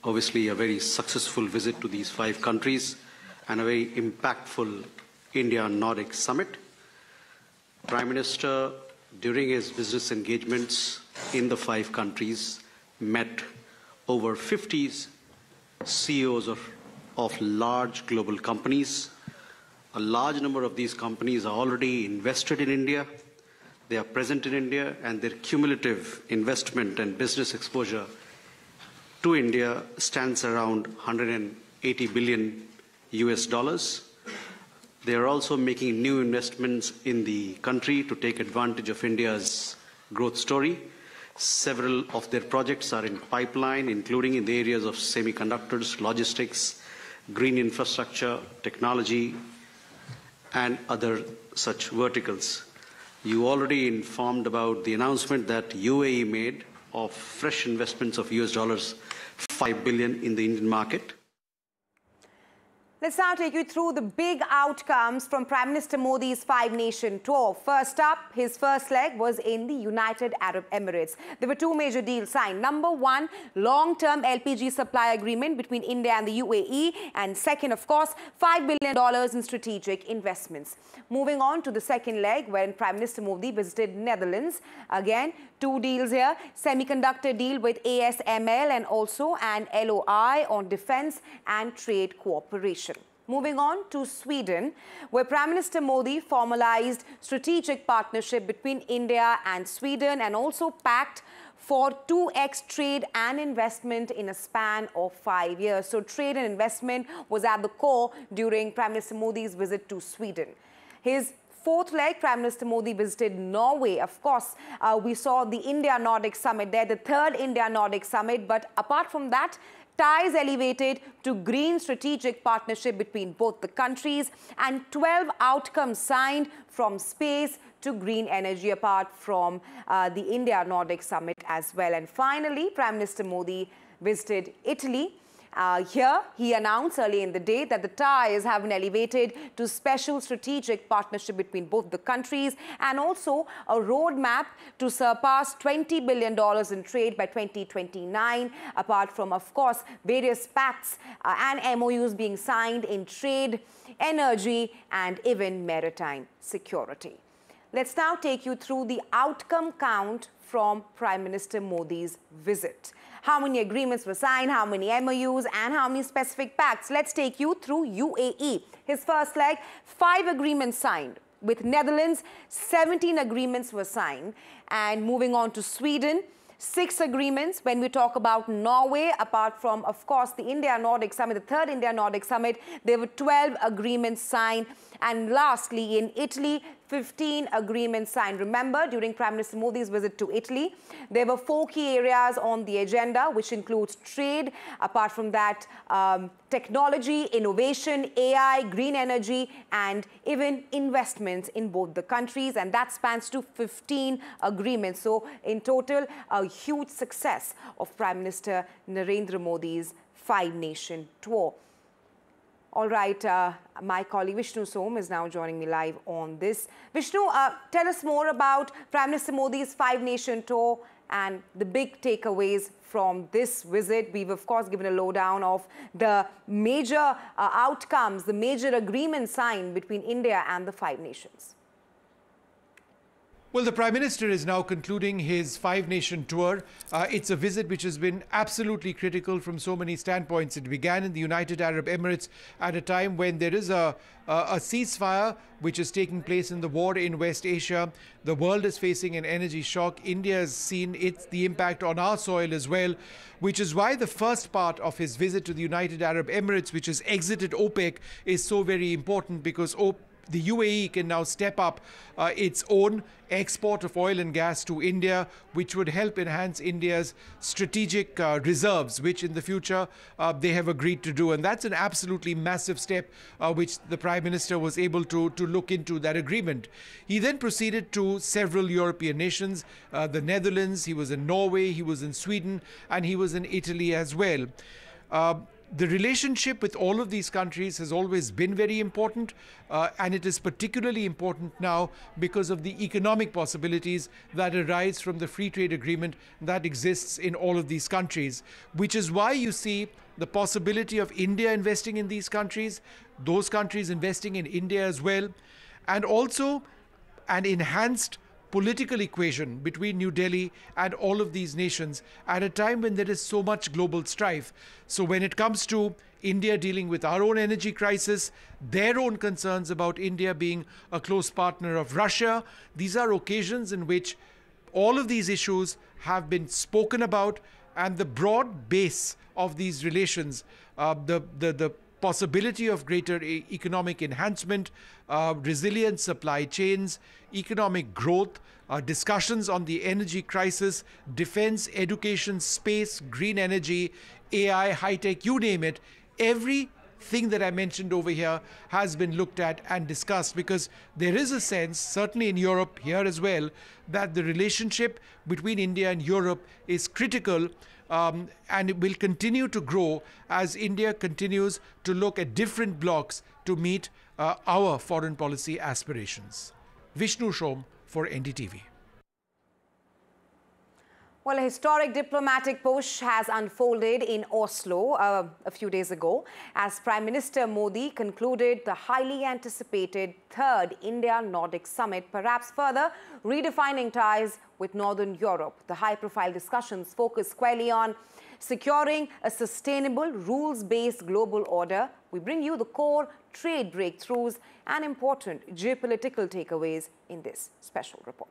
obviously a very successful visit to these 5 countries and a very impactful India-Nordic summit. Prime Minister, during his business engagements in the 5 countries, met over 50 CEOs of large global companies. A large number of these companies are already invested in India. They are present in India, and their cumulative investment and business exposure to India stands around 180 billion US dollars. They are also making new investments in the country to take advantage of India's growth story. Several of their projects are in pipeline, including in the areas of semiconductors, logistics, green infrastructure, technology, and other such verticals. You already informed about the announcement that UAE made of fresh investments of US dollars 5 billion in the Indian market. Let's now take you through the big outcomes from Prime Minister Modi's 5-nation tour. First up, his first leg was in the United Arab Emirates. There were 2 major deals signed. Number 1, long-term LPG supply agreement between India and the UAE. And second, of course, $5 billion in strategic investments. Moving on to the second leg, when Prime Minister Modi visited Netherlands. Again, 2 deals here. Semiconductor deal with ASML and also an LOI on defense and trade cooperation. Moving on to Sweden, where Prime Minister Modi formalized strategic partnership between India and Sweden and also pact for 2x trade and investment in a span of 5 years. So trade and investment was at the core during Prime Minister Modi's visit to Sweden. His fourth leg, Prime Minister Modi visited Norway. Of course, we saw the India-Nordic Summit there, the 3rd India-Nordic Summit. But apart from that, ties elevated to green strategic partnership between both the countries, and 12 outcomes signed from space to green energy, apart from the India-Nordic Summit as well. And finally, Prime Minister Modi visited Italy. Here, he announced early in the day that the ties have been elevated to special strategic partnership between both the countries, and also a roadmap to surpass $20 billion in trade by 2029, apart from, of course, various pacts and MOUs being signed in trade, energy, and even maritime security. Let's now take you through the outcome count from Prime Minister Modi's visit. How many agreements were signed, how many MOUs, and how many specific pacts? Let's take you through UAE. His first leg, 5 agreements signed. With Netherlands, 17 agreements were signed. And moving on to Sweden, 6 agreements. When we talk about Norway, apart from, of course, the India-Nordic Summit, the 3rd India-Nordic Summit, there were 12 agreements signed. And lastly, in Italy, 15 agreements signed. Remember, during Prime Minister Modi's visit to Italy, there were 4 key areas on the agenda, which includes trade, apart from that, technology, innovation, AI, green energy, and even investments in both the countries. And that spans to 15 agreements. So, in total, a huge success of Prime Minister Narendra Modi's 5-nation tour. All right, my colleague Vishnu Som is now joining me live on this. Vishnu, tell us more about Prime Minister Modi's 5-nation tour and the big takeaways from this visit. We've, of course, given a lowdown of the major outcomes, the major agreements signed between India and the 5 nations. Well, the Prime Minister is now concluding his 5-nation tour. It's a visit which has been absolutely critical from so many standpoints. It began in the United Arab Emirates at a time when there is a ceasefire which is taking place in the war in West Asia. The world is facing an energy shock. India has seen the impact on our soil as well, which is why the first part of his visit to the United Arab Emirates, which has exited OPEC, is so very important, because the UAE can now step up its own export of oil and gas to India, which would help enhance India's strategic reserves, which in the future they have agreed to do. And that's an absolutely massive step which the Prime Minister was able to look into that agreement. He then proceeded to several European nations, the Netherlands, he was in Norway, he was in Sweden, and he was in Italy as well. The relationship with all of these countries has always been very important, and it is particularly important now because of the economic possibilities that arise from the free trade agreement that exists in all of these countries, which is why you see the possibility of India investing in these countries, those countries investing in India as well, and also an enhanced political equation between New Delhi and all of these nations at a time when there is so much global strife. So when it comes to India dealing with our own energy crisis, their own concerns about India being a close partner of Russia, these are occasions in which all of these issues have been spoken about, and the broad base of these relations, the possibility of greater economic enhancement, resilient supply chains, economic growth, discussions on the energy crisis, defense, education, space, green energy, AI, high-tech, you name it. Everything that I mentioned over here has been looked at and discussed, because there is a sense, certainly in Europe, here as well, that the relationship between India and Europe is critical, and it will continue to grow as India continues to look at different blocks to meet our foreign policy aspirations. Vishnu Shom for NDTV. Well, a historic diplomatic push has unfolded in Oslo a few days ago as Prime Minister Modi concluded the highly anticipated third India-Nordic summit, perhaps further redefining ties with Northern Europe. The high-profile discussions focus squarely on securing a sustainable, rules-based global order. We bring you the core trade breakthroughs and important geopolitical takeaways in this special report.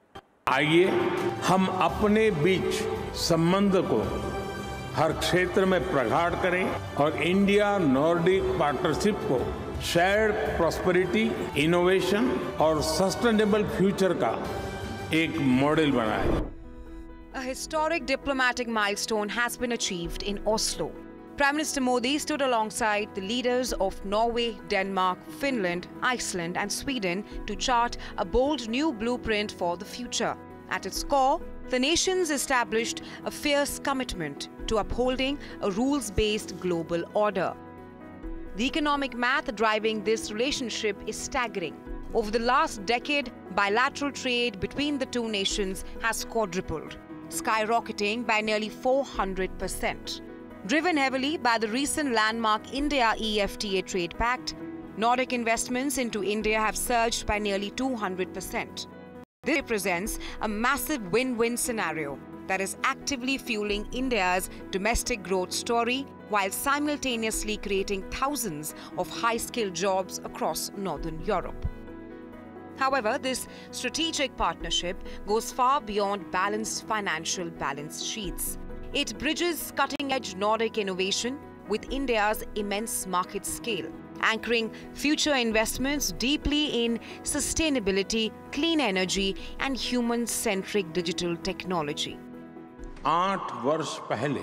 आइए हम अपने बीच संबंध को हर क्षेत्र में प्रगाढ़ करें और इंडिया नॉर्डिक पार्टनरशिप को शेयर्ड प्रॉस्पेरिटी, इनोवेशन और सस्टेनेबल फ्यूचर का एक मॉडल बनाएं। A historic diplomatic milestone has been achieved in Oslo. Prime Minister Modi stood alongside the leaders of Norway, Denmark, Finland, Iceland and Sweden to chart a bold new blueprint for the future. At its core, the nations established a fierce commitment to upholding a rules-based global order. The economic math driving this relationship is staggering. Over the last decade, bilateral trade between the two nations has quadrupled, skyrocketing by nearly 400%. Driven heavily by the recent landmark India-EFTA trade pact, Nordic investments into India have surged by nearly 200%. This represents a massive win-win scenario that is actively fueling India's domestic growth story while simultaneously creating thousands of high-skilled jobs across Northern Europe. However, this strategic partnership goes far beyond balanced financial balance sheets. It bridges cutting-edge Nordic innovation with India's immense market scale, anchoring future investments deeply in sustainability, clean energy, and human-centric digital technology. 8 वर्ष पहले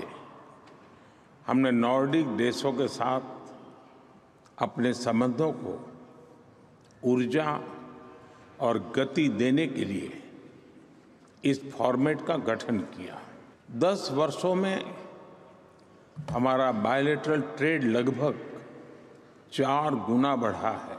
हमने Nordic देशों के साथ अपने संबंधों को ऊर्जा और गति देने के लिए इस फॉर्मेट का गठन किया। 10 वर्षों में हमारा बायलैटरल ट्रेड लगभग 4 गुना बढ़ा है।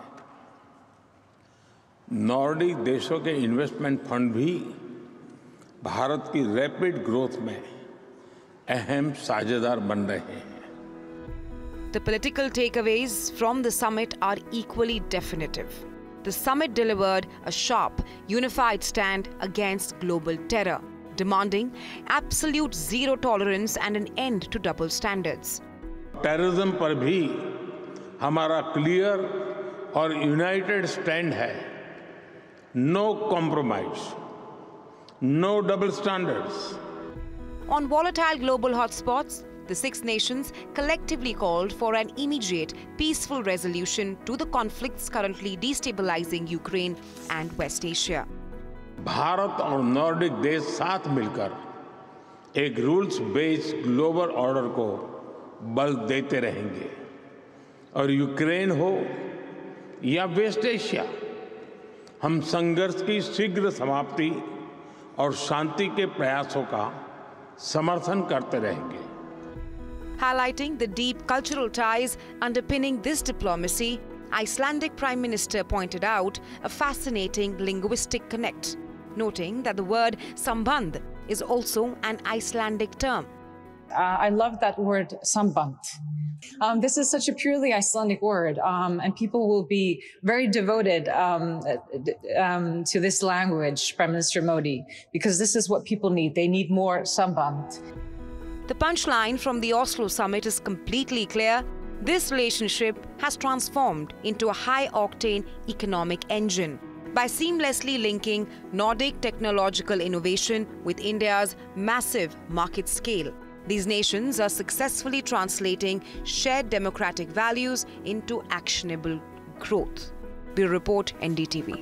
नॉर्डिक देशों के इन्वेस्टमेंट फंड भी भारत की रैपिड ग्रोथ में अहम साझेदार बन रहे हैं। The political takeaways from the summit are equally definitive. The summit delivered a sharp, unified stand against global terror, demanding absolute zero tolerance and an end to double standards. Terrorism पर भी हमारा clear और United stand है। No compromise, no double standards. On volatile global hotspots, the 6 nations collectively called for an immediate, peaceful resolution to the conflicts currently destabilizing Ukraine and West Asia. Bharat और Nordic देश साथ मिलकर एक rules based global order को बल देते रहेंगे और यूक्रेन हो या वेस्ट एशिया, हम संघर्ष की शीघ्र समाप्ति और शांति के प्रयासों का समर्थन करते रहेंगे। Highlighting the deep cultural ties underpinning this diplomacy, Icelandic Prime Minister pointed out a fascinating linguistic connect, noting that the word samband is also an Icelandic term. I love that word samband. This is such a purely Icelandic word, and people will be very devoted to this language, Prime Minister Modi, because this is what people need. They need more samband. The punchline from the Oslo summit is completely clear. This relationship has transformed into a high-octane economic engine by seamlessly linking Nordic technological innovation with India's massive market scale. These nations are successfully translating shared democratic values into actionable growth. Bureau Report, NDTV.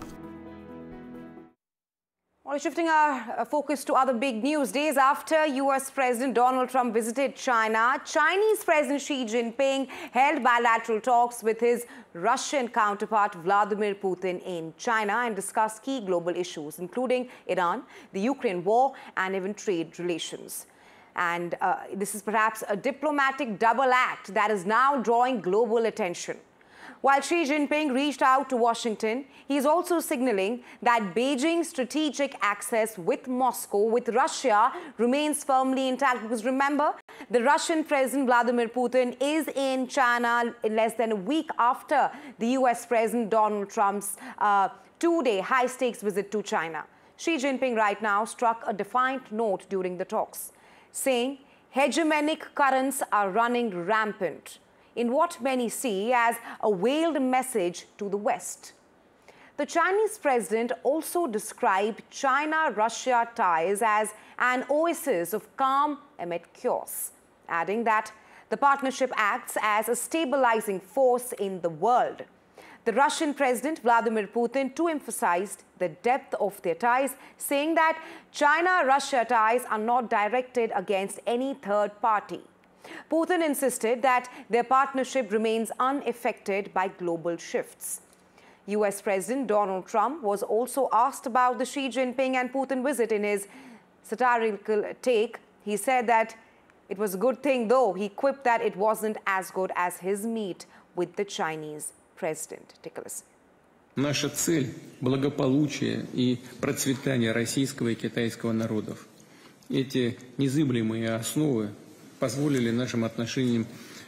Well, shifting our focus to other big news. Days after US President Donald Trump visited China, Chinese President Xi Jinping held bilateral talks with his Russian counterpart Vladimir Putin in China and discussed key global issues, including Iran, the Ukraine war, and even trade relations. And this is perhaps a diplomatic double act that is now drawing global attention. While Xi Jinping reached out to Washington, he is also signaling that Beijing's strategic access with Moscow, with Russia, remains firmly intact. Because remember, the Russian President Vladimir Putin is in China in less than a week after the US President Donald Trump's two-day high-stakes visit to China. Xi Jinping right now struck a defiant note during the talks, saying hegemonic currents are running rampant in what many see as a veiled message to the West. The Chinese president also described China-Russia ties as an oasis of calm amid chaos, adding that the partnership acts as a stabilizing force in the world. The Russian President Vladimir Putin too emphasized the depth of their ties, saying that China-Russia ties are not directed against any third party. Putin insisted that their partnership remains unaffected by global shifts. US President Donald Trump was also asked about the Xi Jinping and Putin visit. In his satirical take, he said that it was a good thing, though he quipped that it wasn't as good as his meet with the Chinese president. Take a listen. Наша цель – благополучие и процветание российского и китайского народов. Эти незыблемые основы позволили нашим отношениям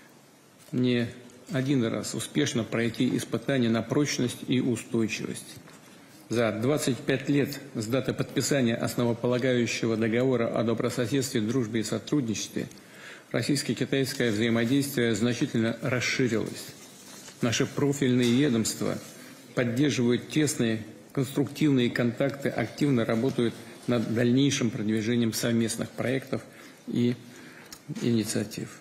не один раз успешно пройти испытания на прочность и устойчивость. За 25 лет с даты подписания основополагающего договора о добрососедстве, дружбе и сотрудничестве российско-китайское взаимодействие значительно расширилось. Наши профильные ведомства поддерживают тесные конструктивные контакты, активно работают над дальнейшим продвижением совместных проектов и инициатив.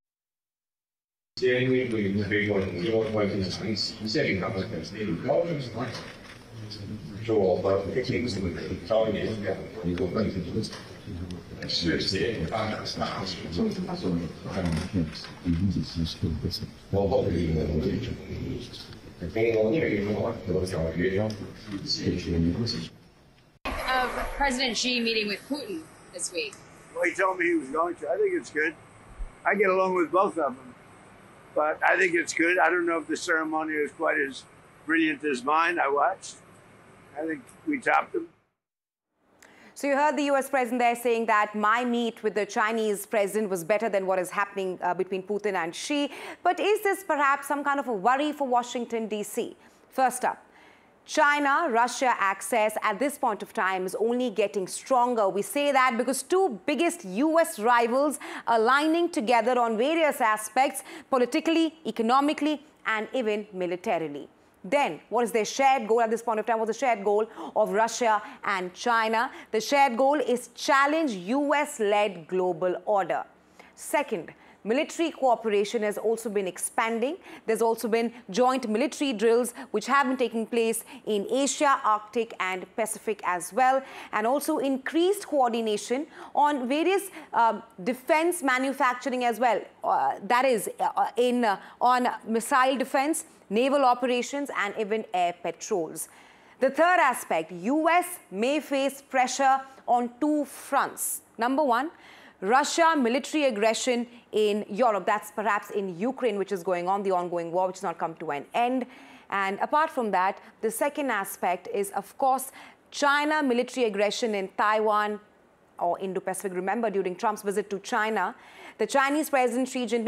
President Xi meeting with Putin this week. Well, he told me he was going to. I think it's good. I get along with both of them, but I think it's good. I don't know if the ceremony is quite as brilliant as mine. I watched. I think we topped them. So you heard the US president there saying that my meet with the Chinese president was better than what is happening between Putin and Xi. But is this perhaps some kind of a worry for Washington, D.C.? First up, China-Russia access at this point of time is only getting stronger. We say that because two biggest US rivals are aligning together on various aspects, politically, economically, and even militarily. Then, what is their shared goal at this point of time? What's the shared goal of Russia and China? The shared goal is challenge US-led global order. Second, military cooperation has also been expanding. There's also been joint military drills which have been taking place in Asia, Arctic and Pacific as well, and also increased coordination on various defense manufacturing as well. That is on missile defense, naval operations and even air patrols. The third aspect, US may face pressure on two fronts. Number one, Russia military aggression in Europe. That's perhaps in Ukraine, which is going on, the ongoing war, which has not come to an end. And apart from that, the second aspect is, of course, China military aggression in Taiwan or Indo-Pacific. Remember, during Trump's visit to China, the Chinese President Xi Jinping